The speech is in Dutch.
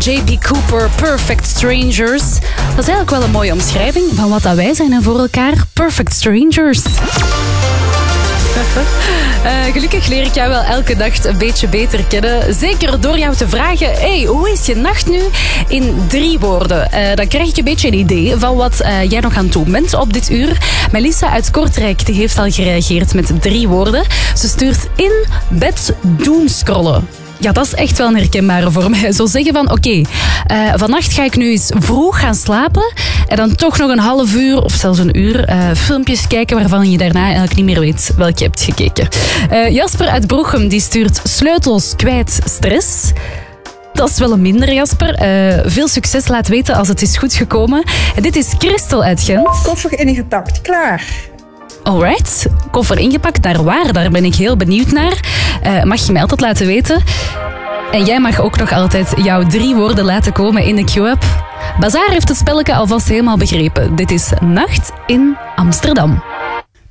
J.P. Cooper, Perfect Strangers. Dat is eigenlijk wel een mooie omschrijving van wat dat wij zijn en voor elkaar. Perfect Strangers. Gelukkig leer ik jou wel elke dag een beetje beter kennen. Zeker door jou te vragen, hoe is je nacht nu? In 3 woorden. Dan krijg ik een beetje een idee van wat jij nog aan het doen bent op dit uur. Melissa uit Kortrijk die heeft al gereageerd met 3 woorden. Ze stuurt in bed doomscrollen. Ja, dat is echt wel een herkenbare voor mij. Zo zeggen van, vannacht ga ik nu eens vroeg gaan slapen en dan toch nog een half uur of zelfs een uur filmpjes kijken waarvan je daarna eigenlijk niet meer weet welke je hebt gekeken. Jasper uit Broechem die stuurt sleutels kwijt stress. Dat is wel een minder, Jasper. Veel succes, laat weten als het is goed gekomen. En dit is Christel uit Gent. Koffer ingepakt, klaar. Alright, koffer ingepakt, naar waar? Daar ben ik heel benieuwd naar. Mag je mij altijd laten weten. En jij mag ook nog altijd jouw 3 woorden laten komen in de Q-app. Bazaar heeft het spelletje alvast helemaal begrepen. Dit is Nacht in Amsterdam.